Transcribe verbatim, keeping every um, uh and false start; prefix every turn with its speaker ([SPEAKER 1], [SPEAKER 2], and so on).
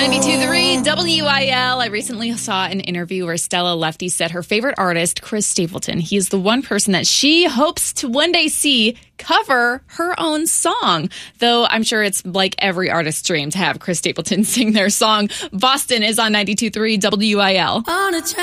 [SPEAKER 1] ninety-two point three W I L. I recently saw an interview where Stella Lefty said her favorite artist, Chris Stapleton, he is the one person that she hopes to one day see cover her own song. Though I'm sure it's like every artist's dream to have Chris Stapleton sing their song. Boston is on ninety-two point three W I L. On a